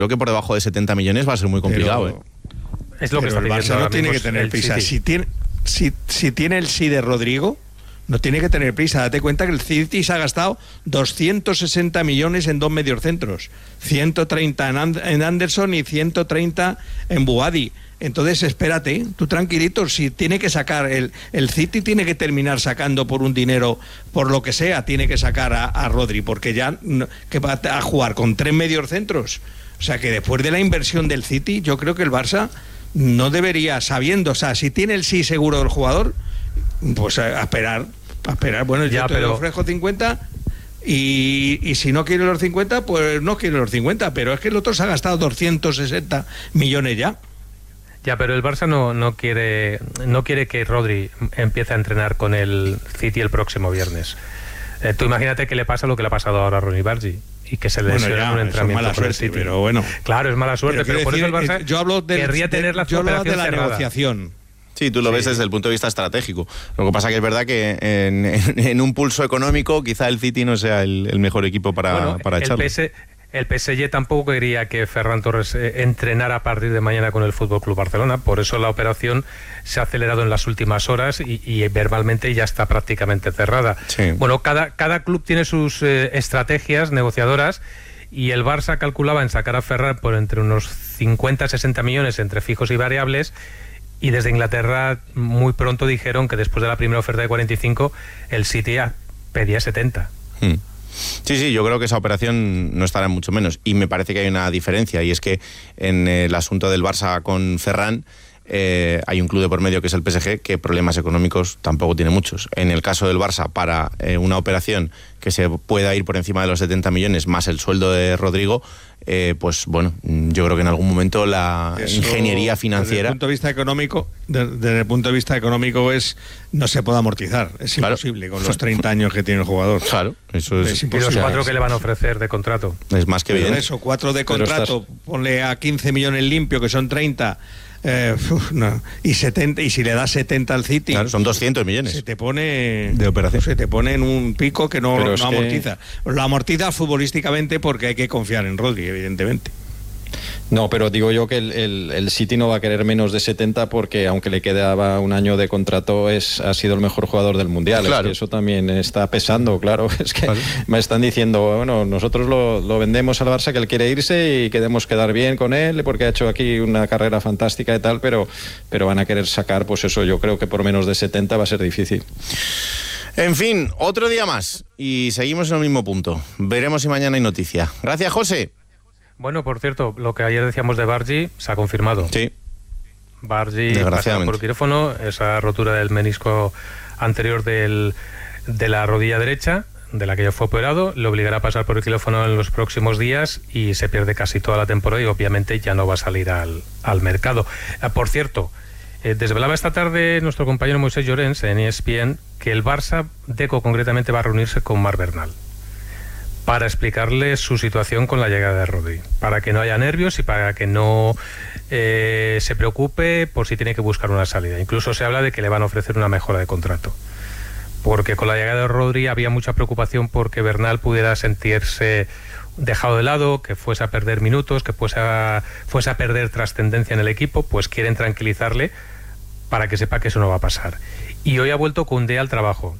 creo que por debajo de 70 millones va a ser muy complicado. Es lo que está el Barça no tiene que tener prisa. Si tiene el sí de Rodrigo, no tiene que tener prisa. Date cuenta que el City se ha gastado 260 millones en 2 mediocentros, 130 en Anderson y 130 en Boadi. Entonces, espérate, tú tranquilito, si tiene que sacar, el City tiene que terminar sacando por un dinero, por lo que sea, tiene que sacar a Rodri, porque ya que va a jugar con 3 mediocentros. O sea, que después de la inversión del City, yo creo que el Barça no debería, sabiendo, o sea, si tiene el sí seguro del jugador, pues a esperar. Bueno, yo te ofrezco 50 y si no quiere los 50, pues no quiere los 50, pero es que el otro se ha gastado 260 millones ya. Ya, pero el Barça no quiere que Rodri empiece a entrenar con el City el próximo viernes. Tú imagínate que le pasa lo que le ha pasado ahora a Ronny Bargi y que se lesiona en un entrenamiento mala suerte, City. Pero bueno. Claro, es mala suerte, pero por eso el Barça querría tener la operación de la cerrada. negociación. Sí, tú lo ves desde el punto de vista estratégico. Lo que pasa que es verdad que en un pulso económico quizá el City no sea el mejor equipo para echarlo. El PSG tampoco quería que Ferran Torres entrenara a partir de mañana con el FC Barcelona, por eso la operación se ha acelerado en las últimas horas y verbalmente ya está prácticamente cerrada. Sí. Bueno, cada club tiene sus estrategias negociadoras y el Barça calculaba en sacar a Ferran por entre unos 50-60 millones entre fijos y variables, y desde Inglaterra muy pronto dijeron que después de la primera oferta de 45 el City pedía 70. Sí, yo creo que esa operación no estará en mucho menos. Y me parece que hay una diferencia, y es que en el asunto del Barça con Ferran hay un club de por medio que es el PSG, que problemas económicos tampoco tiene muchos. En el caso del Barça, para una operación que se pueda ir por encima de los 70 millones más el sueldo de Rodrigo, pues bueno, yo creo que en algún momento la ingeniería financiera... Desde el punto de vista económico no se puede amortizar, es imposible con los 30 años que tiene el jugador. Claro, eso es imposible. Y los 4 que le van a ofrecer de contrato. Es más que bien. Eso, 4 de contrato, ponle a 15 millones limpio, que son 30... y 70, y si le das 70 al City, claro, son 200 millones. Se te pone de operación. Se te pone en un pico que no amortiza. Lo amortiza futbolísticamente porque hay que confiar en Rodri, evidentemente. No, pero digo yo que el City no va a querer menos de 70 porque aunque le quedaba un año de contrato ha sido el mejor jugador del Mundial. Claro. Es que eso también está pesando, claro. Es que me están diciendo, bueno, nosotros lo vendemos al Barça, que él quiere irse y queremos quedar bien con él porque ha hecho aquí una carrera fantástica y tal, pero van a querer sacar, pues eso, yo creo que por menos de 70 va a ser difícil. En fin, otro día más y seguimos en el mismo punto. Veremos si mañana hay noticia. Gracias, José. Bueno, por cierto, lo que ayer decíamos de Bargi se ha confirmado. Sí. Bargi pasa por quirófano, esa rotura del menisco anterior de la rodilla derecha, de la que ya fue operado, le obligará a pasar por el quirófano en los próximos días y se pierde casi toda la temporada y obviamente ya no va a salir al mercado. Por cierto, desvelaba esta tarde nuestro compañero Moisés Llorens en ESPN que el Barça, Deco concretamente, va a reunirse con Marc Bernal para explicarle su situación con la llegada de Rodri, para que no haya nervios y para que no se preocupe por si tiene que buscar una salida. Incluso se habla de que le van a ofrecer una mejora de contrato, porque con la llegada de Rodri había mucha preocupación porque Bernal pudiera sentirse dejado de lado, que fuese a perder minutos, que fuese a perder trascendencia en el equipo. Pues quieren tranquilizarle para que sepa que eso no va a pasar. Y hoy ha vuelto Koundé al trabajo.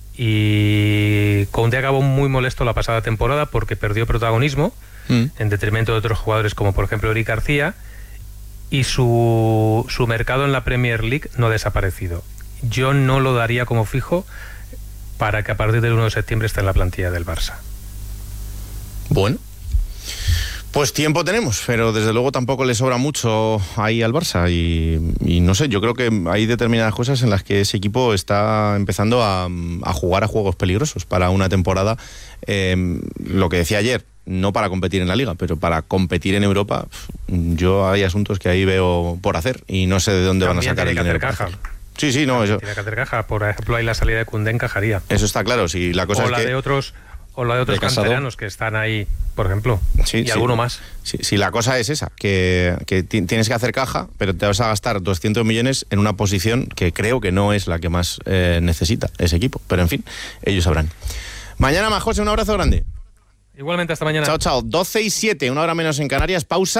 Y Koundé acabó muy molesto la pasada temporada porque perdió protagonismo en detrimento de otros jugadores como por ejemplo Eric García, y su mercado en la Premier League no ha desaparecido. Yo no lo daría como fijo para que a partir del 1 de septiembre esté en la plantilla del Barça. Bueno, pues tiempo tenemos, pero desde luego tampoco le sobra mucho ahí al Barça y no sé, yo creo que hay determinadas cosas en las que ese equipo está empezando a jugar a juegos peligrosos para una temporada, lo que decía ayer, no para competir en la Liga, pero para competir en Europa. Yo hay asuntos que ahí veo por hacer y no sé de dónde también van a sacar el dinero. Sí, no, eso. Tiene que hacer caja, por ejemplo, ahí la salida de Koundé encajaría. Eso está claro, si la cosa o es la que... de otros canteranos que están ahí, por ejemplo, y alguno más. Si la cosa es esa, que tienes que hacer caja, pero te vas a gastar 200 millones en una posición que creo que no es la que más necesita ese equipo. Pero en fin, ellos sabrán. Mañana más, José, un abrazo grande. Igualmente, hasta mañana. Chao. 12:07, una hora menos en Canarias, pausa.